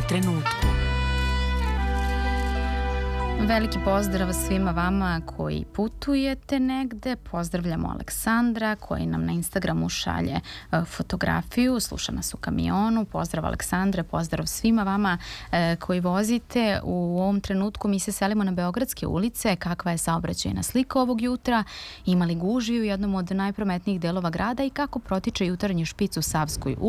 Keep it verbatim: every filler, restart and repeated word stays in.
trenutku. Veliki pozdrav svima vama koji putujete negde. Pozdravljamo Aleksandra koji nam na Instagramu šalje fotografiju. Sluša nas u kamionu. Pozdrav Aleksandre, pozdrav svima vama koji vozite. U ovom trenutku mi se selimo na Beogradske ulice. Kakva je saobraćajna slika ovog jutra? Ima li gužvi u jednom od najprometnijih delova grada i kako protiče jutarnji špic u Savskoj ulici?